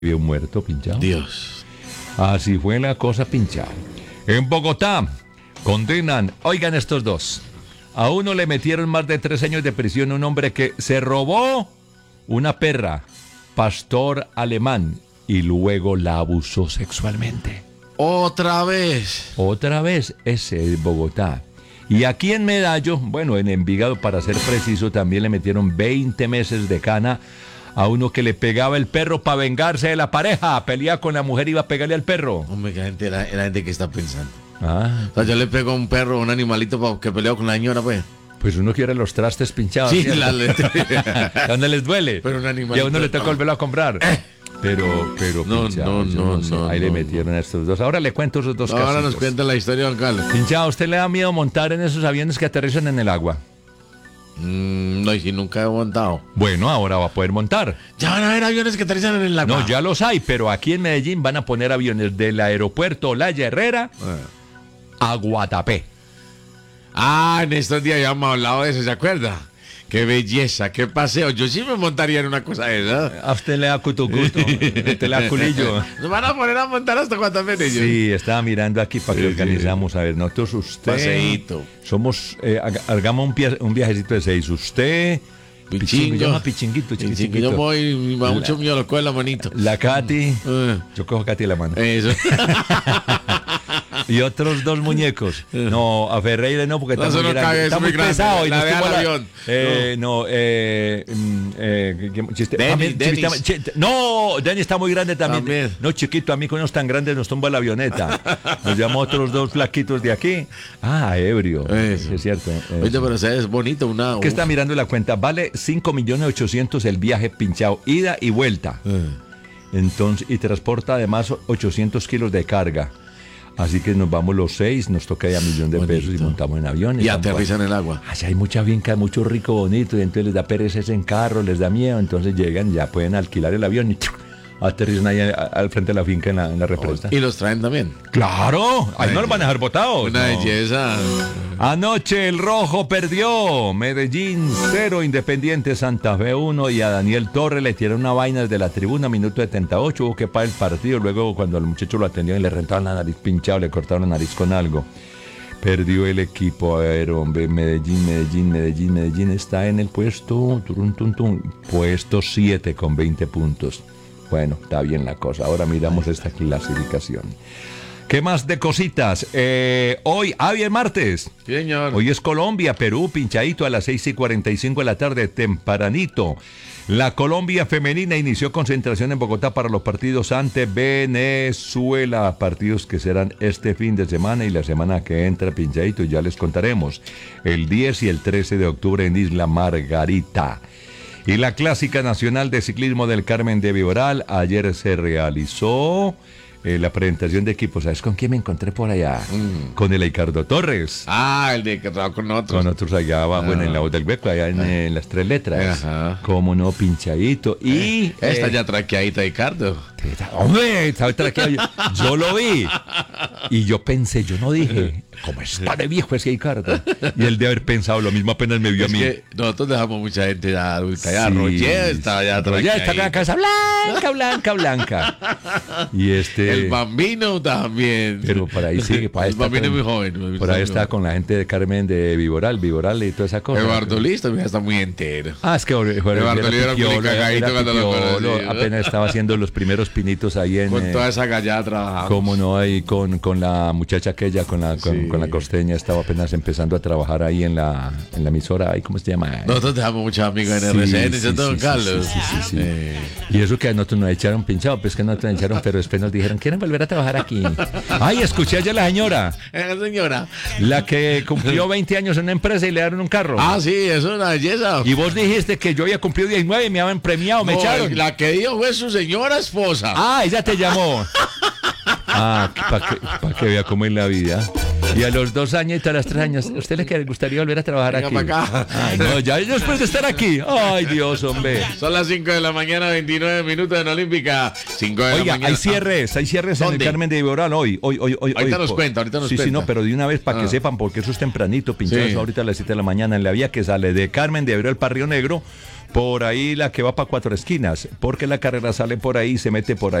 Vio un muerto pinchado. Dios. Así fue la cosa pinchado. En Bogotá condenan, oigan estos dos. A uno le metieron más de 3 años de prisión, un hombre que se robó una perra, pastor alemán, y luego la abusó sexualmente. Otra vez. Otra vez, ese es Bogotá. Y aquí en Medallo, bueno, en Envigado para ser preciso, también le metieron 20 meses de cana a uno que le pegaba el perro para vengarse de la pareja. Peleaba con la mujer y iba a pegarle al perro. Hombre, que gente, la gente que está pensando. Ah, O sea, yo le pego a un perro, un animalito que peleó con la señora, pues. pues uno quiere los trastes pinchados. Sí, ¿cierto? ¿Dónde les duele? Pero un animalito, y a uno le toca no. volverlo a comprar. Pero No, pinchado, yo no, sé. no, Ahí le no, metieron a estos dos. Ahora le cuento esos dos casos. Ahora nos cuenta la historia, don Carlos. Pinchado, ¿a usted le da miedo montar en esos aviones que aterrizan en el agua? No, y si nunca he montado. Bueno, ahora va a poder montar. Ya van a haber aviones que aterrizan en el agua. No, ya los hay, pero aquí en Medellín van a poner aviones del aeropuerto Olaya Herrera a Guatapé. En estos días ya hemos hablado de eso, ¿se acuerda? Qué belleza, qué paseo. Yo sí me montaría en una cosa de esa. A usted le da cutucuto, a usted le da culillo. Nos van a poner a montar hasta cuántas veces. Sí, estaba mirando aquí para que Sí, organizamos. A ver, nosotros usted... Paseíto. Somos, hagamos un viajecito de 6. Usted... Pichingo. Yo llamo Pichinguito, Yo chiquito. voy, mucho mío lo coge la manito. La Katy. Eh. Yo cojo a Katy la mano. Eso. Y otros 2 muñecos. No, a Ferreira no, porque No, está eso muy no grande. cabe, Está es muy muy grande. pesado. Y La no deja estoy al bola- chiste. Denis. No, Denny está muy grande también. También. No, chiquito, a mí con unos tan grandes nos tumba la avioneta. Nos llama otros 2 flaquitos de aquí. Ebrio. Eso. Es cierto. Oye, pero es bonito una. ¿Qué está mirando la cuenta? Vale 5.800.000 el viaje pinchado, ida y vuelta. Entonces, y transporta además 800 kilos de carga. Así que nos vamos los 6, nos toca ya $1.000.000 Bonito. pesos y montamos en aviones. Y aterriza en el agua. Allá hay mucha finca, mucho rico, bonito, y entonces les da pereza en carro, les da miedo, entonces llegan, ya pueden alquilar el avión y aterrizan ahí al frente de la finca en la represa. Y los traen también. ¡Claro! Ahí no los van a dejar botados. Una no. belleza. Anoche el Rojo perdió. Medellín 0, Independiente Santa Fe 1. Y a Daniel Torres le tiraron una vaina desde la tribuna, minuto 78. Hubo que parar el partido. Luego, cuando el muchacho lo atendieron y le rentaron la nariz pinchado, le cortaron la nariz con algo. Perdió el equipo. A ver, hombre, Medellín está en el puesto puesto 7 con 20 puntos. Bueno, está bien la cosa. Ahora miramos esta clasificación. ¿Qué más de cositas? Hoy, bien martes. Sí, señor. Hoy es Colombia, Perú, pinchadito a las 6:45 de la tarde, tempranito. La Colombia femenina inició concentración en Bogotá para los partidos ante Venezuela, partidos que serán este fin de semana y la semana que entra, pinchadito, ya les contaremos. El 10 y el 13 de octubre en Isla Margarita. Y la Clásica Nacional de Ciclismo del Carmen de Viboral, ayer se realizó la presentación de equipos. ¿Sabes con quién me encontré por allá? Con el Ricardo Torres. El de que trabaja con nosotros. Con otros allá abajo en la voz del hueco, allá en las 3 letras. Ajá. Como no, pinchadito. Y... Esta ya traqueadita, Ricardo. ¡Hombre! ¿Sabes traqueado? Yo lo vi. Y yo pensé, yo no dije, ¿cómo está de viejo ese Ricardo? Y él de haber pensado lo mismo apenas me vio a Es mí. que nosotros dejamos mucha gente ya adulta. Ya Sí, Roger estaba ya Roger está con la traqueadita. cabeza blanca. Y El Bambino también. pero por ahí sigue. El Bambino es muy joven. Por ahí está con la gente de Carmen de Viboral y toda esa cosa. Eduardo Listo ya está muy entero. Es que Eduardo Lee era muy cagadito cuando lo conocí. apenas estaba haciendo los primeros pinitos ahí en... Con toda esa gallada trabajamos. Cómo no, ahí con la muchacha aquella, con la costeña, estaba apenas empezando a trabajar ahí en la emisora, ahí, ¿cómo se llama? Nosotros dejamos muchos amigos en Sí, RCN, sí, ¿cierto, don sí, Carlos? sí. Y eso que a nosotros nos echaron pinchado, pues que nosotros nos echaron, pero después nos dijeron, ¿quieren volver a trabajar aquí? Escuché ayer la señora, Señora. la que cumplió 20 años en una empresa y le dieron un carro. Sí, eso es una belleza. Y vos dijiste que yo había cumplido 19 y me habían premiado, me No, echaron. La que dijo fue su señora esposa. Ella te llamó. Para que vea cómo es la vida. Y a los 2 años y a los 3 años, ¿a usted le gustaría volver a trabajar Venga aquí? para acá. Ay, no, ya después de estar aquí. Ay, Dios, hombre. Son las 5 de la mañana, 29 minutos en Olímpica. 5 de Oiga, la mañana. hay cierres en el ¿Dónde? Carmen de Viboral hoy. Ahorita nos cuenta. Sí, no, pero de una vez para que sepan, porque eso es tempranito, pinchados Sí. ahorita a las 7 de la mañana en la vía que sale de Carmen de Viboral para Río Negro, por ahí la que va para Cuatro Esquinas, porque la carrera sale por ahí y se mete por ahí.